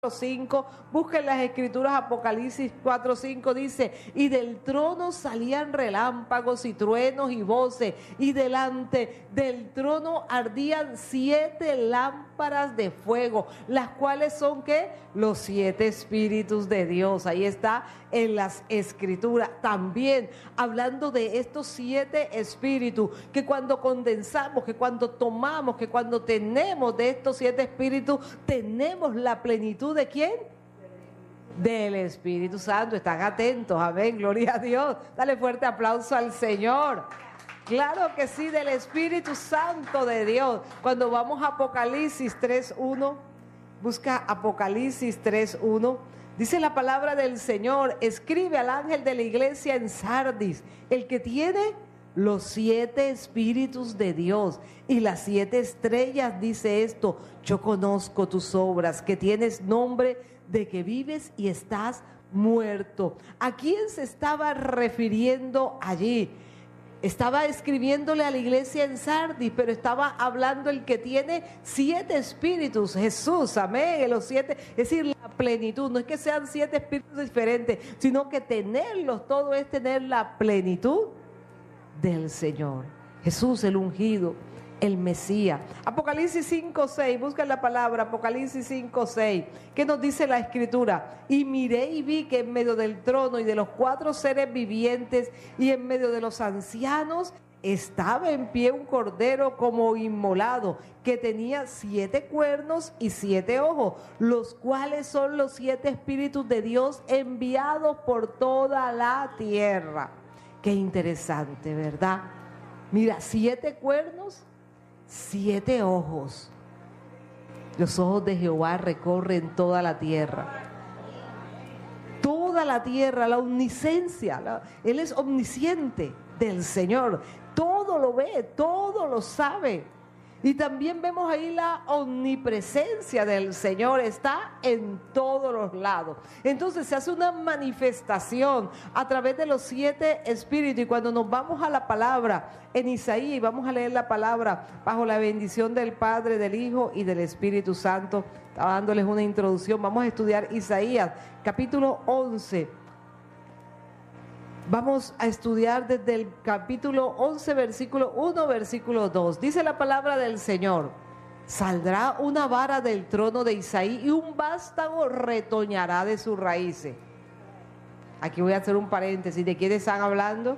5, busquen las escrituras. Apocalipsis 4:5 dice: y del trono salían relámpagos y truenos y voces, y delante del trono ardían 7 lámparas de fuego, las cuales son ¿qué? Los 7 espíritus de Dios. Ahí está en las escrituras. También hablando de estos 7 espíritus, que cuando condensamos, que cuando tomamos, que cuando tenemos de estos 7 espíritus, tenemos la plenitud. ¿De quién? Del Espíritu Santo. Están atentos, amén, gloria a Dios. Dale fuerte aplauso al Señor. Claro que sí, del Espíritu Santo de Dios. Cuando vamos a Apocalipsis 3:1, busca Apocalipsis 3:1, dice la palabra del Señor: escribe al ángel de la iglesia en Sardis, el que tiene los 7 espíritus de Dios y las 7 estrellas, dice esto: yo conozco tus obras, que tienes nombre de que vives y estás muerto. ¿A quién se estaba refiriendo allí? Estaba escribiéndole a la iglesia en Sardis, pero estaba hablando el que tiene 7 espíritus, Jesús, amén, los 7, es decir, la plenitud. No es que sean 7 espíritus diferentes, sino que tenerlos, todo es tener la plenitud del Señor. Jesús, el ungido, el Mesías. Apocalipsis 5:6, busca la palabra, Apocalipsis 5:6. ¿Qué nos dice la escritura? Y miré y vi que en medio del trono y de los 4 seres vivientes y en medio de los ancianos estaba en pie un cordero como inmolado, que tenía 7 cuernos y 7 ojos, los cuales son los 7 espíritus de Dios enviados por toda la tierra. Qué interesante, ¿verdad? Mira, 7 cuernos, 7 ojos. Los ojos de Jehová recorren toda la tierra. Toda la tierra, la omnisciencia. Él es omnisciente del Señor. Todo lo ve, todo lo sabe. Y también vemos ahí la omnipresencia del Señor, está en todos los lados. Entonces se hace una manifestación a través de los 7 espíritus. Y cuando nos vamos a la palabra en Isaías, y vamos a leer la palabra bajo la bendición del Padre, del Hijo y del Espíritu Santo, estaba dándoles una introducción. Vamos a estudiar Isaías capítulo 11. Vamos a estudiar desde el capítulo 11, versículo 1, versículo 2. Dice la palabra del Señor: saldrá una vara del trono de Isaí y un vástago retoñará de sus raíces. Aquí voy a hacer un paréntesis. ¿De quién están hablando?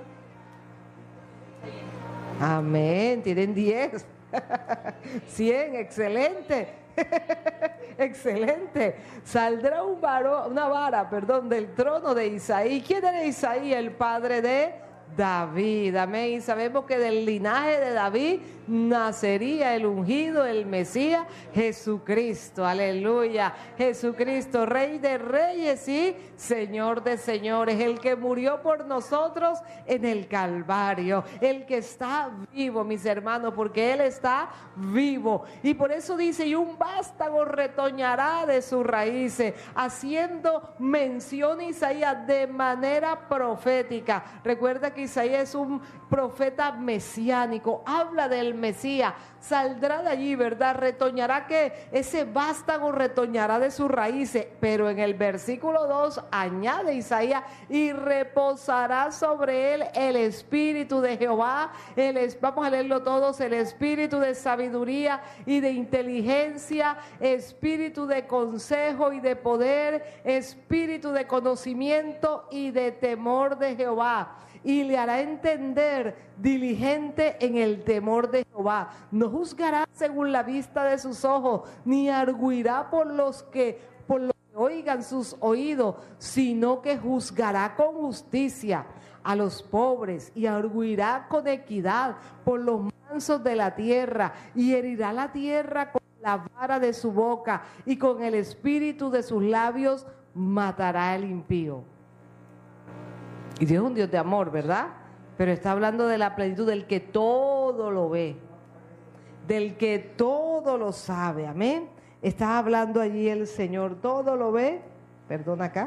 Amén, tienen 10. 100, excelente. Excelente. Saldrá una vara del trono de Isaí. ¿Quién era Isaí? El padre de David, amén. Y sabemos que del linaje de David nacería el ungido, el Mesías, Jesucristo, aleluya. Jesucristo, Rey de reyes y Señor de señores, el que murió por nosotros en el Calvario, el que está vivo, mis hermanos, porque Él está vivo. Y por eso dice: y un vástago retoñará de sus raíces, haciendo mención a Isaías de manera profética. Recuerda que Isaías es un profeta mesiánico, habla del Mesías, saldrá de allí, ¿verdad? Retoñará, que ese vástago retoñará de sus raíces, pero en el versículo 2 añade Isaías: y reposará sobre él el espíritu de Jehová, vamos a leerlo todos: el espíritu de sabiduría y de inteligencia, espíritu de consejo y de poder, espíritu de conocimiento y de temor de Jehová. Y le hará entender diligente en el temor de Jehová. No juzgará según la vista de sus ojos, ni arguirá por lo que oigan sus oídos, sino que juzgará con justicia a los pobres y arguirá con equidad por los mansos de la tierra, y herirá la tierra con la vara de su boca, y con el espíritu de sus labios matará el impío. Y Dios es un Dios de amor, ¿verdad? Pero está hablando de la plenitud, del que todo lo ve, del que todo lo sabe, amén. Está hablando allí el Señor, todo lo ve, perdona acá.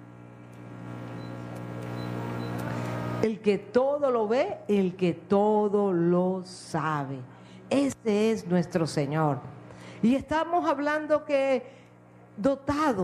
El que todo lo ve, el que todo lo sabe. Ese es nuestro Señor. Y estamos hablando que dotado